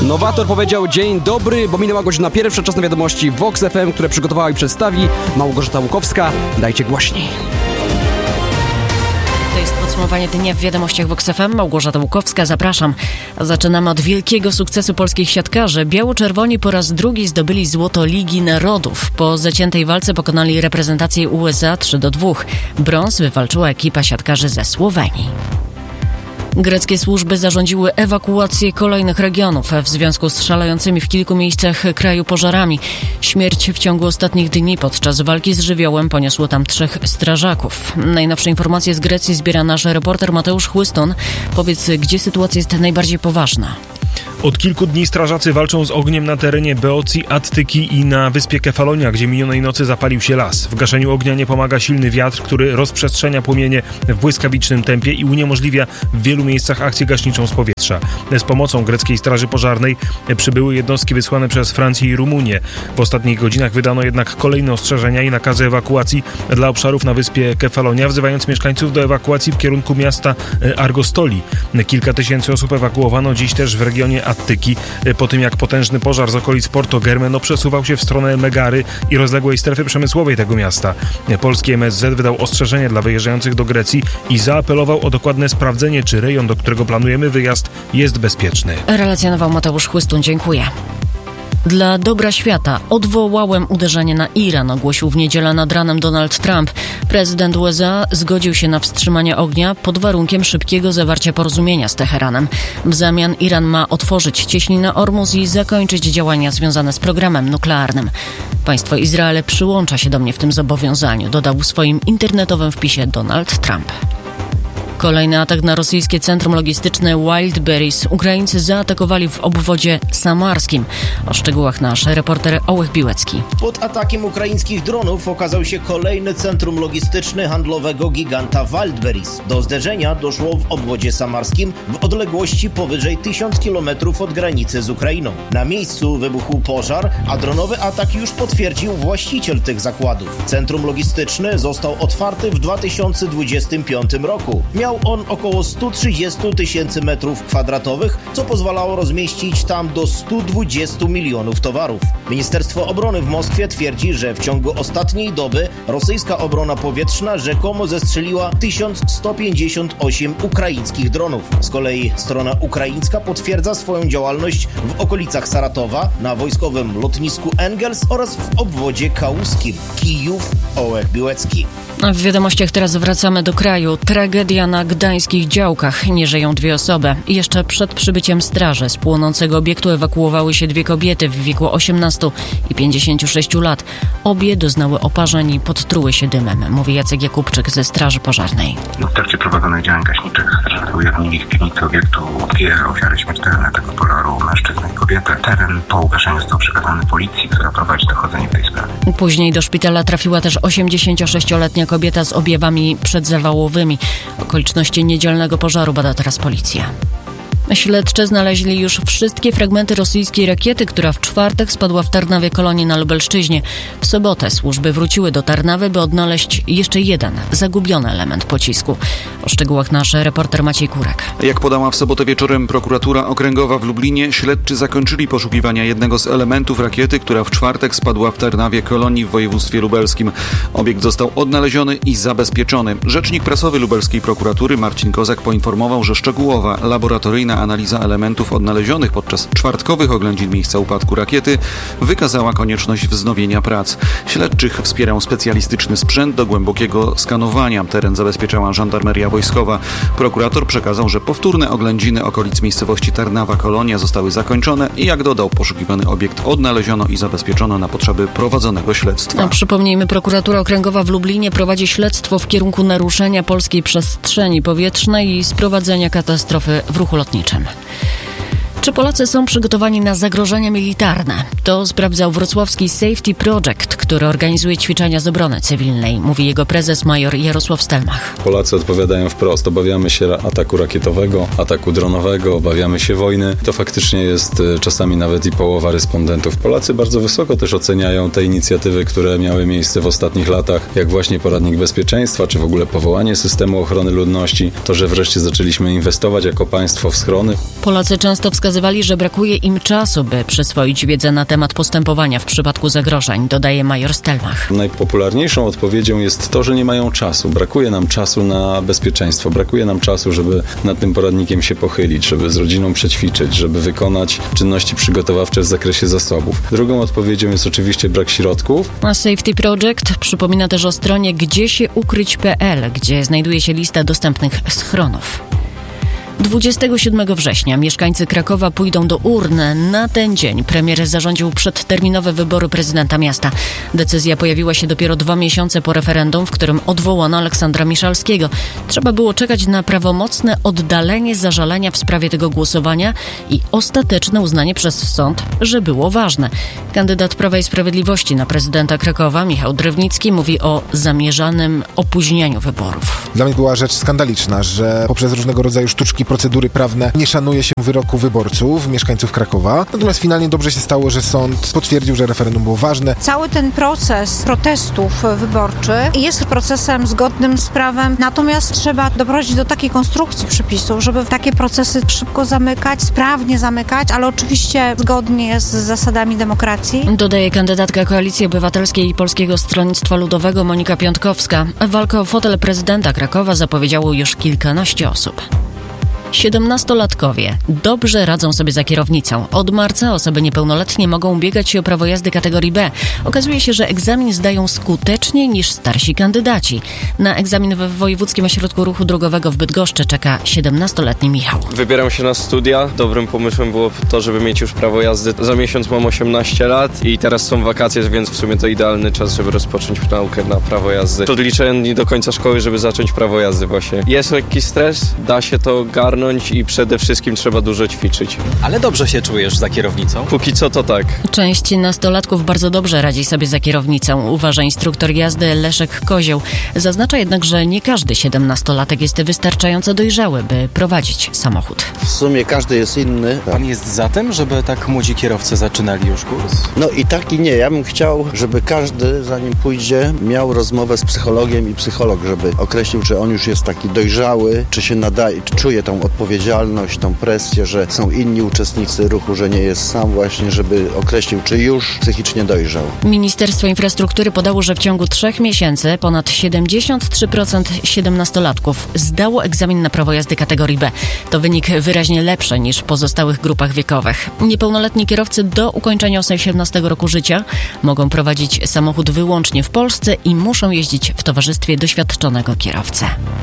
Nowator powiedział dzień dobry, bo minęła godzina pierwsza, czas na wiadomości Vox FM, które przygotowała i przedstawi Małgorzata Łukowska. Dajcie głośniej. To jest podsumowanie dnia w wiadomościach Vox FM. Małgorzata Łukowska, zapraszam. Zaczynamy od wielkiego sukcesu polskich siatkarzy. Biało-czerwoni po raz drugi zdobyli złoto Ligi Narodów. Po zaciętej walce pokonali reprezentację USA 3-2. Brąz wywalczyła ekipa siatkarzy ze Słowenii. Greckie służby zarządziły ewakuację kolejnych regionów w związku z szalejącymi w kilku miejscach kraju pożarami. Śmierć w ciągu ostatnich dni podczas walki z żywiołem poniosło tam 3 strażaków. Najnowsze informacje z Grecji zbiera nasz reporter Mateusz Chłystun. Powiedz, gdzie sytuacja jest najbardziej poważna? Od kilku dni strażacy walczą z ogniem na terenie Beocji, Attyki i na wyspie Kefalonia, gdzie minionej nocy zapalił się las. W gaszeniu ognia nie pomaga silny wiatr, który rozprzestrzenia płomienie w błyskawicznym tempie i uniemożliwia w wielu miejscach akcję gaśniczą z powietrza. Z pomocą greckiej straży pożarnej przybyły jednostki wysłane przez Francję i Rumunię. W ostatnich godzinach wydano jednak kolejne ostrzeżenia i nakazy ewakuacji dla obszarów na wyspie Kefalonia, wzywając mieszkańców do ewakuacji w kierunku miasta Argostoli. Kilka tysięcy osób ewakuowano dziś też w regionie Attyki, po tym jak potężny pożar z okolic Porto Germeno przesuwał się w stronę Megary i rozległej strefy przemysłowej tego miasta. Polski MSZ wydał ostrzeżenie dla wyjeżdżających do Grecji i zaapelował o dokładne sprawdzenie, czy rejon, do którego planujemy wyjazd, jest bezpieczny. Relacjonował Mateusz Chłystun, dziękuję. Dla dobra świata odwołałem uderzenie na Iran, ogłosił w niedzielę nad ranem Donald Trump. Prezydent USA zgodził się na wstrzymanie ognia pod warunkiem szybkiego zawarcia porozumienia z Teheranem. W zamian Iran ma otworzyć cieśninę Ormuz i zakończyć działania związane z programem nuklearnym. Państwo Izrael przyłącza się do mnie w tym zobowiązaniu, dodał w swoim internetowym wpisie Donald Trump. Kolejny atak na rosyjskie centrum logistyczne Wildberries. Ukraińcy zaatakowali w obwodzie samarskim. O szczegółach nasz reporter Ołech Biłecki. Pod atakiem ukraińskich dronów okazał się kolejny centrum logistyczny handlowego giganta Wildberries. Do zderzenia doszło w obwodzie samarskim w odległości powyżej 1000 km od granicy z Ukrainą. Na miejscu wybuchł pożar, a dronowy atak już potwierdził właściciel tych zakładów. Centrum logistyczne został otwarty w 2025 roku. Miał on około 130 tysięcy metrów kwadratowych, co pozwalało rozmieścić tam do 120 milionów towarów. Ministerstwo Obrony w Moskwie twierdzi, że w ciągu ostatniej doby rosyjska obrona powietrzna rzekomo zestrzeliła 1158 ukraińskich dronów. Z kolei strona ukraińska potwierdza swoją działalność w okolicach Saratowa, na wojskowym lotnisku Engels oraz w obwodzie kałuskim. Kijów, Ołech Biłecki. W wiadomościach teraz wracamy do kraju. Tragedia na gdańskich działkach. Nie żyją 2 osoby. Jeszcze przed przybyciem straży z płonącego obiektu ewakuowały się 2 kobiety w wieku 18 i 56 lat. Obie doznały oparzeń i podtruły się dymem, mówi Jacek Jakubczyk ze Straży Pożarnej. W trakcie prowadzonych działań gaśniczych strażacy ujawnili w piwnicy obiektu 2 ofiary śmiertelne tego polaru, mężczyznę i kobietę. Teren po ugaszeniu został przekazany policji, która prowadzi dochodzenie w tej sprawie. Później do szpitala trafiła też 86-letnia kobieta z objawami przedzawałowymi. Okoliczności niedzielnego pożaru bada teraz policja. Śledczy znaleźli już wszystkie fragmenty rosyjskiej rakiety, która w czwartek spadła w Tarnawie Kolonii na Lubelszczyźnie. W sobotę służby wróciły do Tarnawy, by odnaleźć jeszcze jeden zagubiony element pocisku. O szczegółach nasz reporter Maciej Kurek. Jak podała w sobotę wieczorem prokuratura okręgowa w Lublinie, śledczy zakończyli poszukiwania jednego z elementów rakiety, która w czwartek spadła w Tarnawie Kolonii w województwie lubelskim. Obiekt został odnaleziony i zabezpieczony. Rzecznik prasowy lubelskiej prokuratury Marcin Kozak poinformował, że szczegółowa laboratoryjna analiza elementów odnalezionych podczas czwartkowych oględzin miejsca upadku rakiety wykazała konieczność wznowienia prac. Śledczych wspierał specjalistyczny sprzęt do głębokiego skanowania. Teren zabezpieczała żandarmeria wojskowa. Prokurator przekazał, że powtórne oględziny okolic miejscowości Tarnawa Kolonia zostały zakończone i, jak dodał, poszukiwany obiekt odnaleziono i zabezpieczono na potrzeby prowadzonego śledztwa. Przypomnijmy, prokuratura okręgowa w Lublinie prowadzi śledztwo w kierunku naruszenia polskiej przestrzeni powietrznej i sprowadzenia katastrofy w ruchu lotniczym. Czy Polacy są przygotowani na zagrożenia militarne? To sprawdzał wrocławski Safety Project, który organizuje ćwiczenia z obrony cywilnej, mówi jego prezes major Jarosław Stelmach. Polacy odpowiadają wprost. Obawiamy się ataku rakietowego, ataku dronowego, obawiamy się wojny. To faktycznie jest czasami nawet i połowa respondentów. Polacy bardzo wysoko też oceniają te inicjatywy, które miały miejsce w ostatnich latach, jak właśnie poradnik bezpieczeństwa, czy w ogóle powołanie systemu ochrony ludności. To, że wreszcie zaczęliśmy inwestować jako państwo w schrony. Polacy często wskazują wskazywali, że brakuje im czasu, by przyswoić wiedzę na temat postępowania w przypadku zagrożeń, dodaje major Stelmach. Najpopularniejszą odpowiedzią jest to, że nie mają czasu. Brakuje nam czasu na bezpieczeństwo, brakuje nam czasu, żeby nad tym poradnikiem się pochylić, żeby z rodziną przećwiczyć, żeby wykonać czynności przygotowawcze w zakresie zasobów. Drugą odpowiedzią jest oczywiście brak środków. A Safety Project przypomina też o stronie gdziesieukryć.pl, gdzie znajduje się lista dostępnych schronów. 27 września mieszkańcy Krakowa pójdą do urn. Na ten dzień premier zarządził przedterminowe wybory prezydenta miasta. Decyzja pojawiła się dopiero 2 miesiące po referendum, w którym odwołano Aleksandra Miszalskiego. Trzeba było czekać na prawomocne oddalenie zażalenia w sprawie tego głosowania i ostateczne uznanie przez sąd, że było ważne. Kandydat Prawa i Sprawiedliwości na prezydenta Krakowa, Michał Drewnicki, mówi o zamierzonym opóźnianiu wyborów. Dla mnie była rzecz skandaliczna, że poprzez różnego rodzaju sztuczki, procedury prawne nie szanuje się wyroku wyborców, mieszkańców Krakowa. Natomiast finalnie dobrze się stało, że sąd potwierdził, że referendum było ważne. Cały ten proces protestów wyborczych jest procesem zgodnym z prawem, natomiast trzeba doprowadzić do takiej konstrukcji przepisów, żeby takie procesy szybko zamykać, sprawnie zamykać, ale oczywiście zgodnie z zasadami demokracji. Dodaje kandydatka Koalicji Obywatelskiej i Polskiego Stronnictwa Ludowego Monika Piątkowska. Walkę o fotel prezydenta Krakowa zapowiedziało już kilkanaście osób. 17-latkowie dobrze radzą sobie za kierownicą. Od marca osoby niepełnoletnie mogą ubiegać się o prawo jazdy kategorii B. Okazuje się, że egzamin zdają skuteczniej niż starsi kandydaci. Na egzamin w Wojewódzkim Ośrodku Ruchu Drogowego w Bydgoszczy czeka 17-letni Michał. Wybieram się na studia. Dobrym pomysłem było to, żeby mieć już prawo jazdy. Za miesiąc mam 18 lat i teraz są wakacje, więc w sumie to idealny czas, żeby rozpocząć naukę na prawo jazdy. Odliczałem dni do końca szkoły, żeby zacząć prawo jazdy właśnie. Jest lekki stres, da się to garnąć i przede wszystkim trzeba dużo ćwiczyć. Ale dobrze się czujesz za kierownicą? Póki co to tak. Część nastolatków bardzo dobrze radzi sobie za kierownicą, uważa instruktor jazdy Leszek Kozioł. Zaznacza jednak, że nie każdy 17-latek jest wystarczająco dojrzały, by prowadzić samochód. W sumie każdy jest inny. Pan jest za tym, żeby tak młodzi kierowcy zaczynali już kurs? No i tak i nie. Ja bym chciał, żeby każdy, zanim pójdzie, miał rozmowę z psychologiem i psycholog, żeby określił, czy on już jest taki dojrzały, czy się nadaje, czy czuje tą odpowiedzialność, tą presję, że są inni uczestnicy ruchu, że nie jest sam właśnie, żeby określił, czy już psychicznie dojrzał. Ministerstwo Infrastruktury podało, że w ciągu 3 miesięcy ponad 73% 17-latków zdało egzamin na prawo jazdy kategorii B. To wynik wyraźnie lepszy niż w pozostałych grupach wiekowych. Niepełnoletni kierowcy do ukończenia 18 roku życia mogą prowadzić samochód wyłącznie w Polsce i muszą jeździć w towarzystwie doświadczonego kierowcy.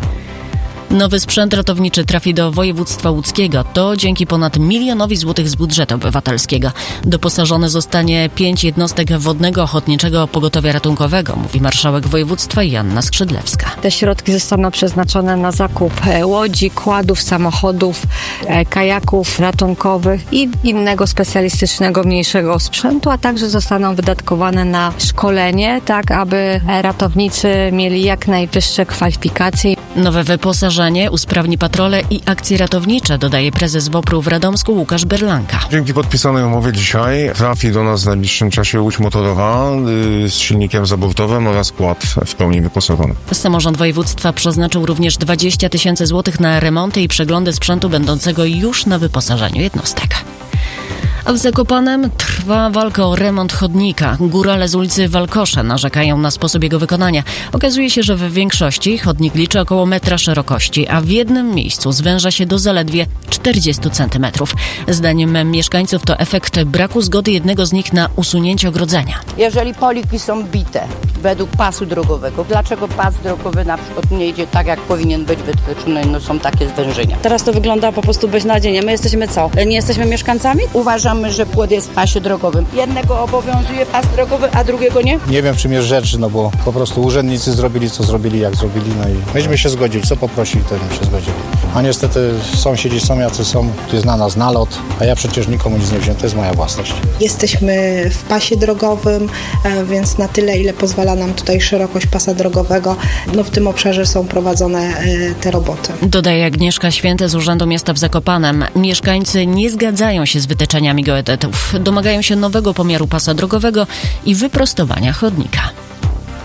Nowy sprzęt ratowniczy trafi do województwa łódzkiego. To dzięki ponad 1 milionowi złotych z budżetu obywatelskiego. Doposażone zostanie 5 jednostek Wodnego Ochotniczego Pogotowia Ratunkowego, mówi marszałek województwa Joanna Skrzydlewska. Te środki zostaną przeznaczone na zakup łodzi, kładów, samochodów, kajaków ratunkowych i innego specjalistycznego, mniejszego sprzętu, a także zostaną wydatkowane na szkolenie, tak aby ratownicy mieli jak najwyższe kwalifikacje. Nowe wyposażenie usprawni patrole i akcje ratownicze, dodaje prezes WOPR-u w Radomsku Łukasz Berlanka. Dzięki podpisanej umowie dzisiaj trafi do nas w najbliższym czasie łódź motorowa z silnikiem zaburtowym oraz kład w pełni wyposażony. Samorząd województwa przeznaczył również 20 000 złotych na remonty i przeglądy sprzętu będącego już na wyposażeniu jednostek. A w Zakopanem trwa walka o remont chodnika. Górale z ulicy Walkosze narzekają na sposób jego wykonania. Okazuje się, że w większości chodnik liczy około metra szerokości, a w jednym miejscu zwęża się do zaledwie 40 cm. Zdaniem mieszkańców to efekt braku zgody jednego z nich na usunięcie ogrodzenia. Jeżeli poliki są bite według pasu drogowego, dlaczego pas drogowy na przykład nie idzie tak, jak powinien być wytyczony, no są takie zwężenia. Teraz to wygląda po prostu beznadziejnie. My jesteśmy co? Nie jesteśmy mieszkańcami? Uważamy, że płot jest w pasie drogowym. Jednego obowiązuje pas drogowy, a drugiego nie? Nie wiem, w czym jest rzecz, no bo po prostu urzędnicy zrobili, co zrobili, jak zrobili, no i myśmy się zgodzili, co poprosili, to się zgodzili. A niestety sąsiedzi są jacy są, tu jest na nas nalot, a ja przecież nikomu nic nie wziąłem, to jest moja własność. Jesteśmy w pasie drogowym, więc na tyle, ile pozwala nam tutaj szerokość pasa drogowego, no w tym obszarze są prowadzone te roboty. Dodaje Agnieszka Święte z Urzędu Miasta w Zakopanem. Mieszkańcy nie zgadzają się z wytyczeniami geodetów. Domagają się nowego pomiaru pasa drogowego i wyprostowania chodnika.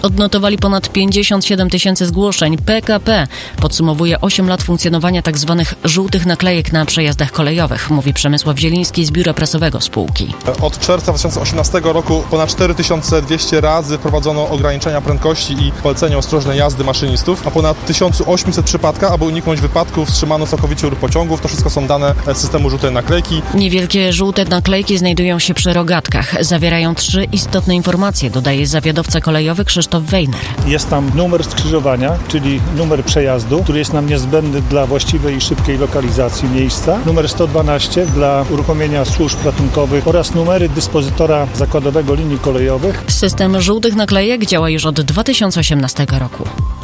odnotowali ponad 57 000 zgłoszeń. PKP podsumowuje 8 lat funkcjonowania tzw. żółtych naklejek na przejazdach kolejowych, mówi Przemysław Zieliński z biura prasowego spółki. Od czerwca 2018 roku ponad 4200 razy wprowadzono ograniczenia prędkości i polecenie ostrożnej jazdy maszynistów, a ponad 1800 przypadkach, aby uniknąć wypadków, wstrzymano całkowicie ruch pociągów. To wszystko są dane z systemu żółtej naklejki. Niewielkie żółte naklejki znajdują się przy rogatkach. Zawierają 3 istotne informacje, dodaje zawiadowca kolejowy Krzysztof Wejner. Jest tam numer skrzyżowania, czyli numer przejazdu, który jest nam niezbędny dla właściwej i szybkiej lokalizacji miejsca. Numer 112 dla uruchomienia służb ratunkowych oraz numery dyspozytora zakładowego linii kolejowych. System żółtych naklejek działa już od 2018 roku.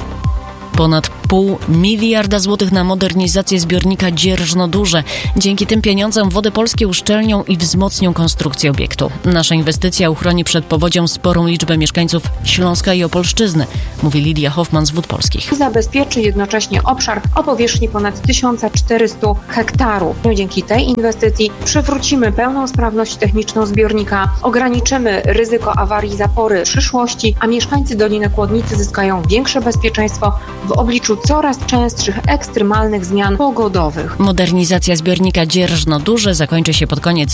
Ponad 0,5 miliarda złotych na modernizację zbiornika Dzierżno-Duże. Dzięki tym pieniądzom Wody Polskie uszczelnią i wzmocnią konstrukcję obiektu. Nasza inwestycja uchroni przed powodzią sporą liczbę mieszkańców Śląska i Opolszczyzny, mówi Lidia Hoffman z Wód Polskich. Zabezpieczy jednocześnie obszar o powierzchni ponad 1400 hektarów. Dzięki tej inwestycji przywrócimy pełną sprawność techniczną zbiornika, ograniczymy ryzyko awarii zapory w przyszłości, a mieszkańcy Doliny Kłodnicy zyskają większe bezpieczeństwo w obliczu coraz częstszych ekstremalnych zmian pogodowych. Modernizacja zbiornika Dzierżno-Duże zakończy się pod koniec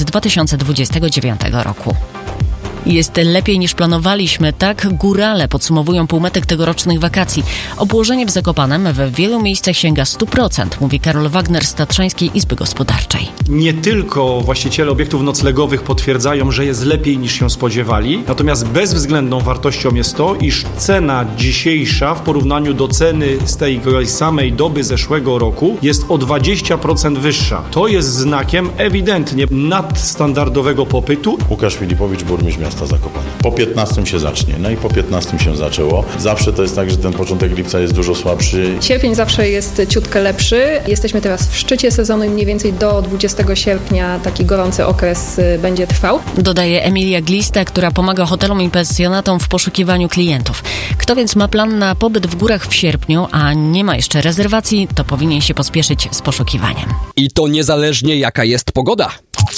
2029 roku. Jest lepiej niż planowaliśmy, tak górale podsumowują półmetek tegorocznych wakacji. Obłożenie w Zakopanem w wielu miejscach sięga 100%, mówi Karol Wagner z Tatrzańskiej Izby Gospodarczej. Nie tylko właściciele obiektów noclegowych potwierdzają, że jest lepiej niż się spodziewali, natomiast bezwzględną wartością jest to, iż cena dzisiejsza w porównaniu do ceny z tej samej doby zeszłego roku jest o 20% wyższa. To jest znakiem ewidentnie nadstandardowego popytu. Łukasz Filipowicz, burmistrz miasta Zakopane. Po 15 się zacznie, no i po 15 się zaczęło. Zawsze to jest tak, że ten początek lipca jest dużo słabszy. Sierpień zawsze jest ciutkę lepszy. Jesteśmy teraz w szczycie sezonu i mniej więcej do 20 sierpnia taki gorący okres będzie trwał. Dodaje Emilia Glista, która pomaga hotelom i pensjonatom w poszukiwaniu klientów. Kto więc ma plan na pobyt w górach w sierpniu, a nie ma jeszcze rezerwacji, to powinien się pospieszyć z poszukiwaniem. I to niezależnie jaka jest pogoda.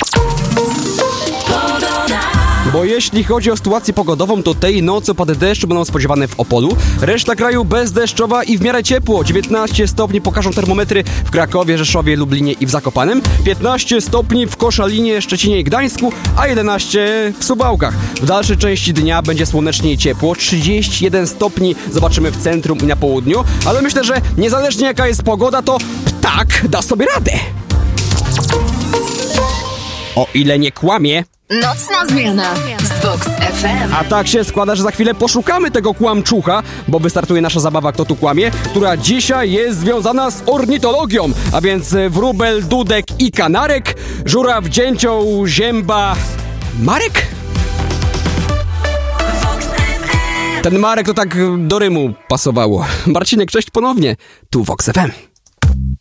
Bo jeśli chodzi o sytuację pogodową, to tej nocy opady deszczu będą spodziewane w Opolu. Reszta kraju bezdeszczowa i w miarę ciepło. 19 stopni pokażą termometry w Krakowie, Rzeszowie, Lublinie i w Zakopanem. 15 stopni w Koszalinie, Szczecinie i Gdańsku, a 11 w Suwałkach. W dalszej części dnia będzie słonecznie i ciepło. 31 stopni zobaczymy w centrum i na południu. Ale myślę, że niezależnie jaka jest pogoda, to ptak da sobie radę. O ile nie kłamie. Nocna zmiana z Vox FM. A tak się składa, że za chwilę poszukamy tego kłamczucha, bo wystartuje nasza zabawa Kto tu kłamie, która dzisiaj jest związana z ornitologią, a więc wróbel, dudek i kanarek, żuraw, dzięcioł, zięba... Marek? Ten Marek to tak do rymu pasowało. Marcinek, cześć ponownie, tu Vox FM.